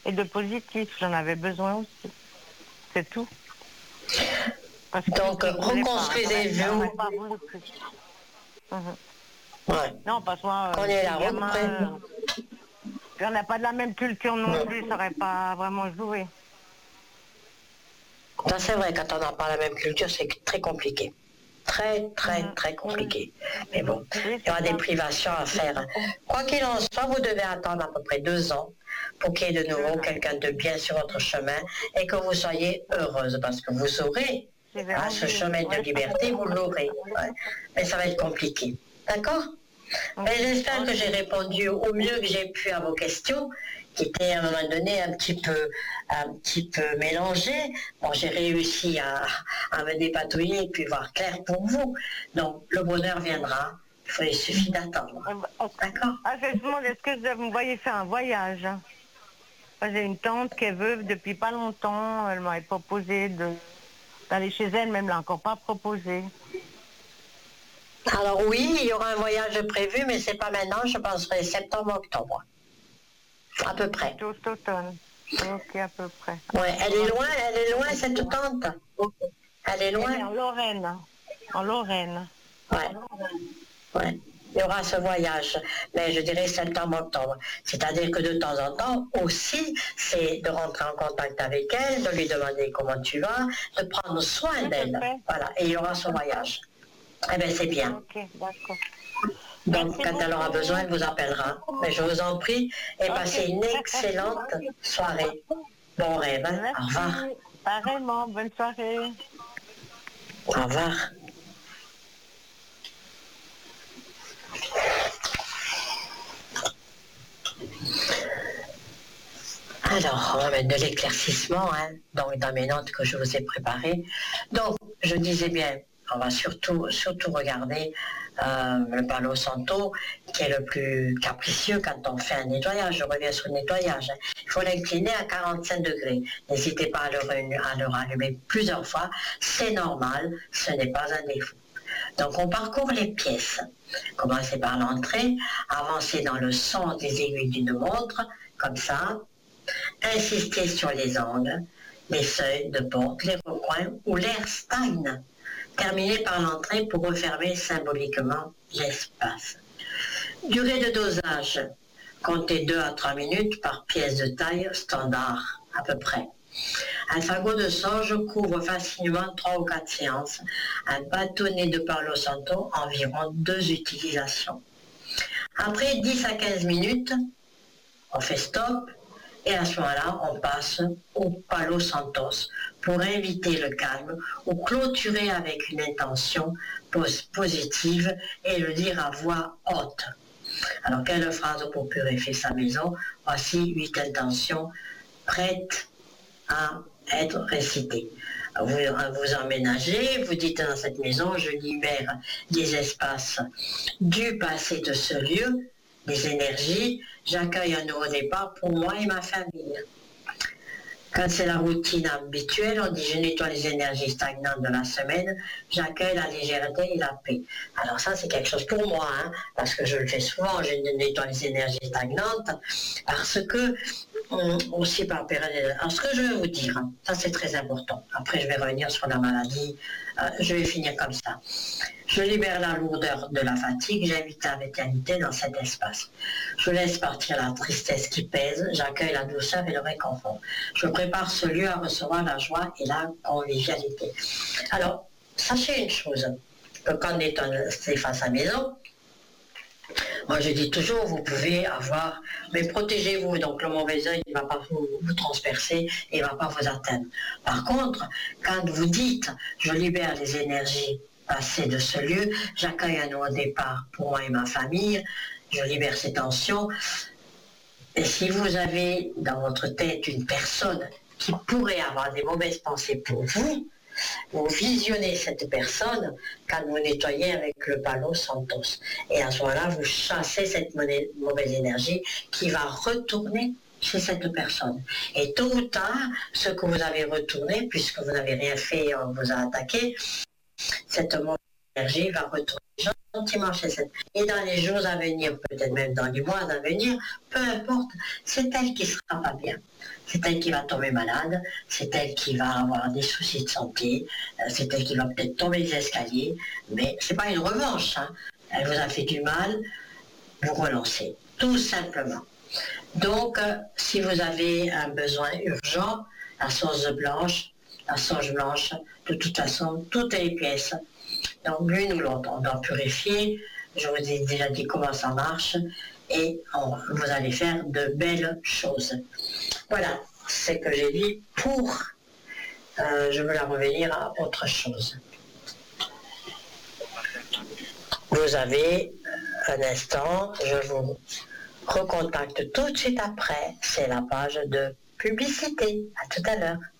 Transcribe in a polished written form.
et de positif. J'en avais besoin aussi. C'est tout. Parce que Donc, reconstruisez-vous. Ouais. Non, parce que moi, on est là, gamin, on n'a pas de la même culture non plus, ça n'aurait pas vraiment joué. Ça, c'est vrai, quand on n'a pas la même culture, c'est très compliqué. Très compliqué. Mais bon, il y aura des privations à faire. Quoi qu'il en soit, vous devez attendre à peu près 2 ans pour qu'il y ait de nouveau quelqu'un de bien sur votre chemin et que vous soyez heureuse, parce que vous aurez ce chemin de liberté, vous l'aurez. Ouais. Mais ça va être compliqué. D'accord? Mais j'espère que j'ai répondu au mieux que j'ai pu à vos questions, qui étaient à un moment donné un petit peu mélangées. Bon, j'ai réussi à me dépatouiller et puis voir clair pour vous. Donc, le bonheur viendra. Il suffit d'attendre. D'accord? Ah, je me demande, est-ce que vous me voyez faire un voyage? J'ai une tante qui est veuve depuis pas longtemps. Elle m'avait proposé d'aller chez elle, mais elle ne l'a encore pas proposé. Alors oui, il y aura un voyage prévu, mais c'est pas maintenant, je penserai septembre-octobre. À peu près. Tout automne. Ok, à peu près. Ouais, elle est loin cette tante. Elle est loin. Elle est en Lorraine. En Lorraine. Ouais. Il y aura ce voyage, mais je dirais septembre-octobre. C'est-à-dire que de temps en temps aussi, c'est de rentrer en contact avec elle, de lui demander comment tu vas, de prendre soin d'elle. Voilà, et il y aura ce voyage. Eh bien, c'est bien. Ok, d'accord. Donc, quand elle aura besoin, elle vous appellera. Mais je vous en prie, et passez une excellente soirée. Bon rêve, hein? Au revoir. Pareillement, bonne soirée. Au revoir. Alors, on va mettre de l'éclaircissement, hein, donc dans mes notes que je vous ai préparées. Donc, je disais bien, on va surtout regarder le Palo Santo, qui est le plus capricieux quand on fait un nettoyage. Je reviens sur le nettoyage. Il faut l'incliner à 45 degrés. N'hésitez pas à le rallumer plusieurs fois. C'est normal, ce n'est pas un défaut. Donc, on parcourt les pièces. Commencez par l'entrée, avancez dans le sens des aiguilles d'une montre, comme ça. Insistez sur les angles, les seuils de porte, les recoins où l'air stagne. Terminez par l'entrée pour refermer symboliquement l'espace. Durée de dosage. Comptez 2 à 3 minutes par pièce de taille standard, à peu près. Un fagot de sauge couvre facilement 3 ou 4 séances. Un bâtonnet de Palo Santo, environ 2 utilisations. Après 10 à 15 minutes, on fait stop. Et à ce moment-là, on passe au Palo Santos pour inviter le calme ou clôturer avec une intention positive et le dire à voix haute. Alors, quelle phrase pour purifier sa maison? Voici 8 intentions prêtes à être récitées. Vous emménagez, vous dites dans cette maison, je libère des espaces du passé de ce lieu, des énergies, j'accueille un nouveau départ pour moi et ma famille. Quand c'est la routine habituelle, on dit je nettoie les énergies stagnantes de la semaine, j'accueille la légèreté et la paix. Alors ça c'est quelque chose pour moi, hein, parce que je le fais souvent, je nettoie les énergies stagnantes, parce que aussi par période. Alors ce que je vais vous dire, hein, ça c'est très important. Après je vais revenir sur la maladie, je vais finir comme ça. Je libère la lourdeur de la fatigue, j'invite la vitalité dans cet espace. Je laisse partir la tristesse qui pèse, j'accueille la douceur et le réconfort. Je prépare ce lieu à recevoir la joie et la convivialité. Alors, sachez une chose, que quand on est face à maison, moi je dis toujours, vous pouvez avoir, mais protégez-vous, donc le mauvais œil ne va pas vous transpercer et ne va pas vous atteindre. Par contre, quand vous dites, je libère les énergies passées de ce lieu, j'accueille un nouveau départ pour moi et ma famille, je libère ces tensions, et si vous avez dans votre tête une personne qui pourrait avoir des mauvaises pensées pour vous, vous visionnez cette personne quand vous nettoyez avec le Palo Santos. Et à ce moment-là, vous chassez cette mauvaise énergie qui va retourner chez cette personne. Et tôt ou tard, ce que vous avez retourné, puisque vous n'avez rien fait, on vous a attaqué, cette mauvaise l'énergie va retourner gentiment chez elle. Et dans les jours à venir, peut-être même dans les mois à venir, peu importe, c'est elle qui sera pas bien. C'est elle qui va tomber malade, c'est elle qui va avoir des soucis de santé, c'est elle qui va peut-être tomber des escaliers, mais c'est pas une revanche, hein. Elle vous a fait du mal, vous relancez, tout simplement. Donc, si vous avez un besoin urgent, la sauge blanche, de toute façon, toutes les pièces, donc l'une ou l'autre, on doit purifier, je vous ai déjà dit comment ça marche, et vous allez faire de belles choses. Voilà ce que j'ai dit pour, je veux la revenir à autre chose. Vous avez un instant, je vous recontacte tout de suite après, c'est la page de publicité. À tout à l'heure.